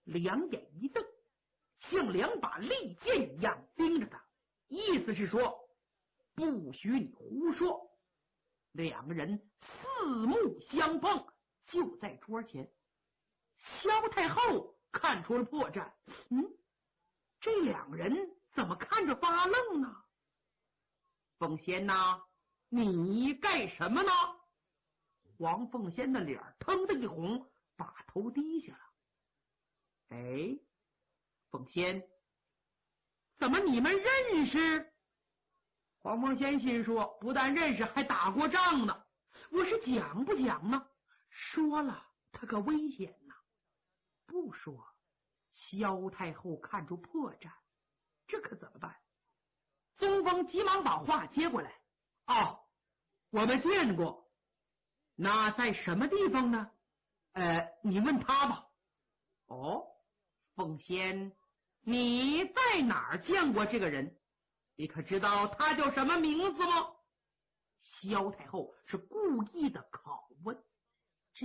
两眼一瞪，像两把利剑一样盯着他，意思是说不许你胡说。两个人四目相碰，就在桌前。萧太后看出了破绽，这两个人怎么看着发愣呢？凤仙呐，你干什么呢？黄凤仙的脸腾的一红，把头低下了。哎，凤仙，怎么你们认识？黄凤仙心说，不但认识，还打过仗呢。我是讲不讲呢？说了他可危险呐，不说萧太后看出破绽，这可怎么办？宗峰急忙把话接过来。哦，我们见过。那在什么地方呢？你问他吧。哦，凤仙，你在哪儿见过这个人？你可知道他叫什么名字吗？萧太后是故意的拷问。这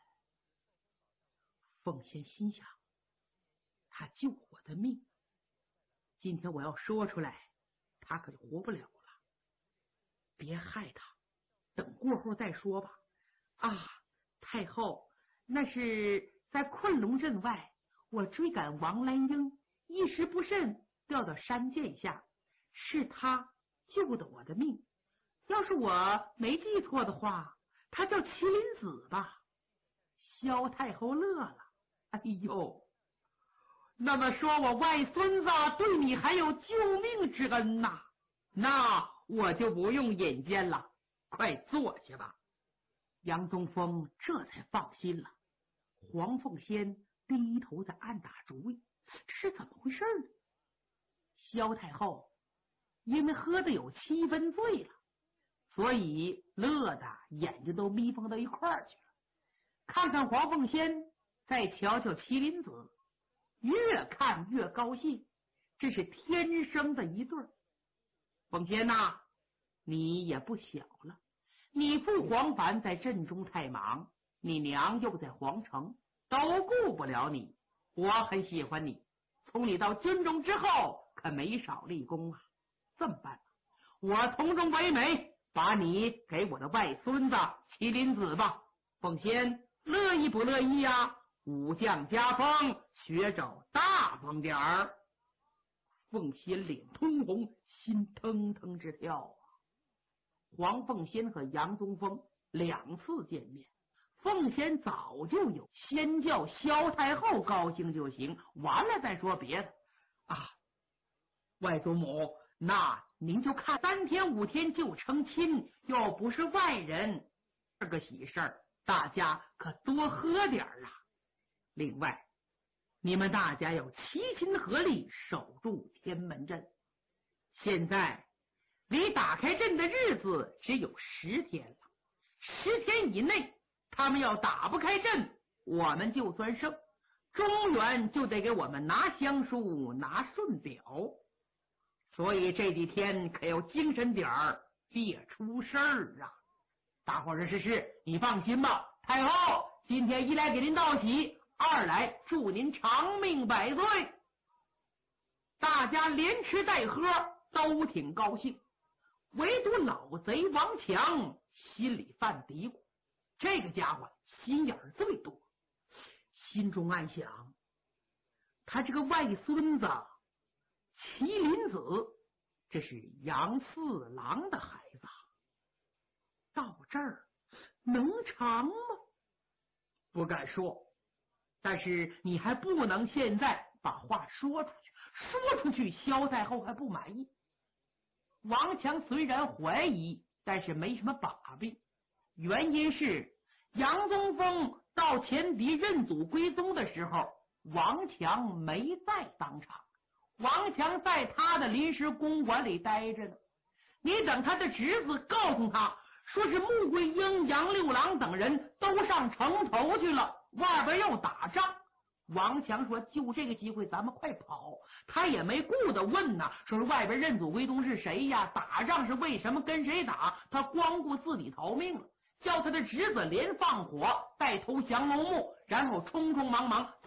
凤仙心想，他救我的命，今天我要说出来，他可就活不了了。别害他，等过后再说吧。啊，太后，那是在困龙阵外，我追赶王兰英，一时不慎掉到山涧下，是他救的我的命。要是我没记错的话，他叫麒麟子吧？萧太后乐了。哎呦，那么说我外孙子对你还有救命之恩呐，那我就不用引荐了，快坐下吧。杨宗峰这才放心了。黄凤仙低头在暗打主意，这是怎么回事呢？萧太后因为喝的有7分醉了，所以乐得眼睛都眯缝到一块儿去了。看看黄凤仙，再瞧瞧麒麟子，越看越高兴，这是天生的一对儿。凤仙呐，你也不小了，你父黄凡在阵中太忙，你娘又在皇城，都顾不了你。我很喜欢你，从你到军中之后可没少立功啊。这么办吧，我从中为美，把你给我的外孙子麒麟子吧。凤仙乐意不乐意啊？武将加封，学找大方点儿。凤仙脸通红，心腾腾直跳啊。黄凤仙和杨宗峰2次见面，凤仙早就有先叫萧太后高兴就行，完了再说别的啊。外祖母，那您就看3天5天就成亲，又不是外人，这个喜事儿，大家可多喝点啊。另外，你们大家要齐心合力守住天门阵。现在离打开阵的日子只有10天了，10天以内他们要打不开阵，我们就算胜，中原就得给我们拿降书拿顺表。所以这几天可要精神点儿，别出事儿啊。大伙儿是，你放心吧。太后今天一来给您道喜，二来祝您长命百岁。大家连吃带喝都挺高兴，唯独老贼王强心里犯嘀咕，这个家伙心眼儿最多，心中暗想，他这个外孙子麒麟子，这是杨四郎的孩子，到这儿能长吗？不敢说，但是你还不能现在把话说出去，说出去萧太后还不满意。王强虽然怀疑，但是没什么把柄，原因是杨宗峰到前敌认祖归宗的时候，王强没在当场，王强在他的临时公馆里待着呢。你等他的侄子告诉他，说是穆桂英、杨六郎等人都上城头去了，外边要打仗。王强说就这个机会咱们快跑，他也没顾得问呢，说是外边认祖归宗是谁呀，打仗是为什么，跟谁打，他光顾自己逃命了，叫他的侄子连放火带投降龙墓，然后匆匆忙忙